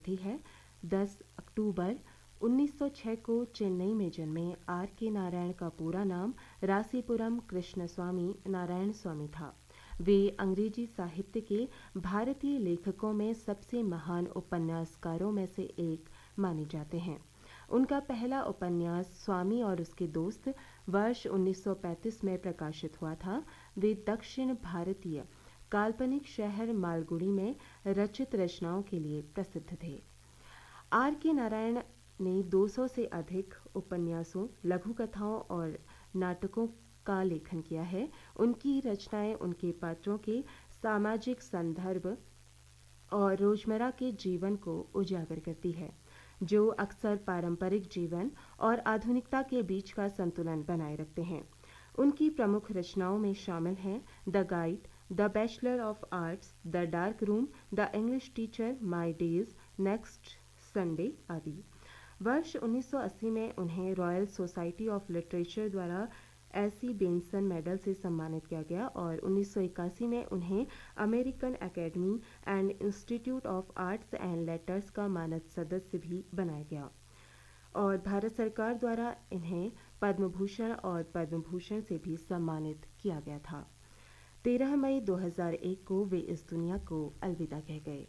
थी है 10 अक्टूबर 1906 को चेन्नई में जन्मे आर के नारायण का पूरा नाम रासीपुरम कृष्णस्वामी नारायण स्वामी था। वे अंग्रेजी साहित्य के भारतीय लेखकों में सबसे महान उपन्यासकारों में से एक माने जाते हैं। उनका पहला उपन्यास स्वामी और उसके दोस्त वर्ष 1935 में प्रकाशित हुआ था। वे दक्षिण भारतीय काल्पनिक शहर मालगुडी में रचित रचनाओं के लिए प्रसिद्ध थे। आर के नारायण ने 200 से अधिक उपन्यासों, लघु कथाओं और नाटकों का लेखन किया है। उनकी रचनाएं उनके पात्रों के सामाजिक संदर्भ और रोजमर्रा के जीवन को उजागर करती है, जो अक्सर पारंपरिक जीवन और आधुनिकता के बीच का संतुलन बनाए रखते हैं। उनकी प्रमुख रचनाओं में शामिल हैं the guide, the bachelor of arts, the dark room, the English teacher, my days, next Sunday आदि। वर्ष 1980 में उन्हें रॉयल सोसाइटी ऑफ लिटरेचर द्वारा एसी बेंसन मेडल से सम्मानित किया गया और 1981 में उन्हें American academy and institute of arts and letters का मानद सदस्य भी बनाया गया और भारत सरकार द्वारा इन्हें पद्म भूषण और पद्म भूषण से भी सम्मानित किया गया था। 13 मई 2001 को वे इस दुनिया को अलविदा कह गए।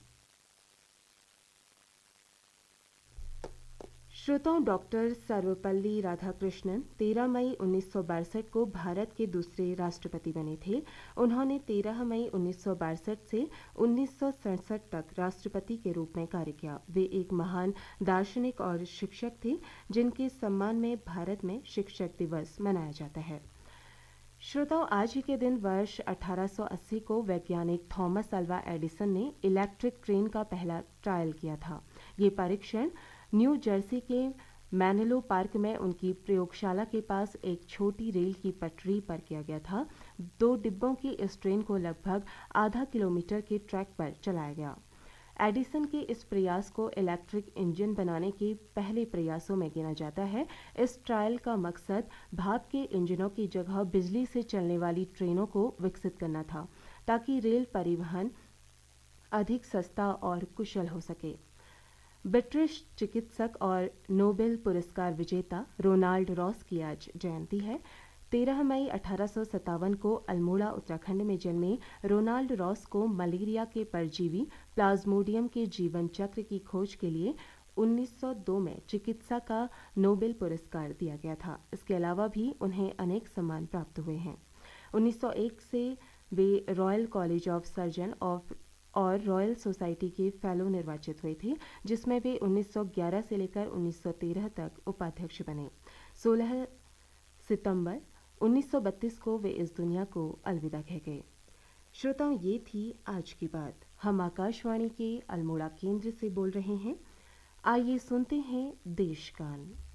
श्रोताओं, डॉक्टर सर्वपल्ली राधाकृष्णन 13 मई 1962 को भारत के दूसरे राष्ट्रपति बने थे। उन्होंने 13 मई 1962 से 1967 तक राष्ट्रपति के रूप में कार्य किया। वे एक महान दार्शनिक और शिक्षक थे, जिनके सम्मान में भारत में शिक्षक दिवस मनाया जाता है। श्रोताओं, आज ही के दिन वर्ष 1880 को वैज्ञानिक थॉमस अल्वा एडिसन ने इलेक्ट्रिक ट्रेन का पहला ट्रायल किया था। ये परीक्षण न्यू जर्सी के मैनिलो पार्क में उनकी प्रयोगशाला के पास एक छोटी रेल की पटरी पर किया गया था। 2 डिब्बों की इस ट्रेन को लगभग आधा किलोमीटर के ट्रैक पर चलाया गया। एडिसन के इस प्रयास को इलेक्ट्रिक इंजन बनाने के पहले प्रयासों में गिना जाता है। इस ट्रायल का मकसद भाप के इंजनों की जगह बिजली से चलने वाली ट्रेनों को विकसित करना था, ताकि रेल परिवहन अधिक सस्ता और कुशल हो सके। ब्रिटिश चिकित्सक और नोबेल पुरस्कार विजेता रोनाल्ड रॉस की आज जयंती है। 13 मई 1857 को अल्मोड़ा उत्तराखंड में जन्मे रोनाल्ड रॉस को मलेरिया के परजीवी प्लाज्मोडियम के जीवन चक्र की खोज के लिए 1902 में चिकित्सा का नोबेल पुरस्कार दिया गया था। इसके अलावा भी उन्हें अनेक सम्मान प्राप्त हुए हैं। 1901 से वे रॉयल कॉलेज ऑफ सर्जन और रॉयल सोसाइटी के फेलो निर्वाचित हुए थे, जिसमें वे 1911 से लेकर 1913 तक उपाध्यक्ष बने। 16 सितंबर 1932 को वे इस दुनिया को अलविदा कह गए। श्रोताओं, ये थी आज की बात। हम आकाशवाणी के अल्मोड़ा केंद्र से बोल रहे हैं। आइए सुनते हैं देश गान।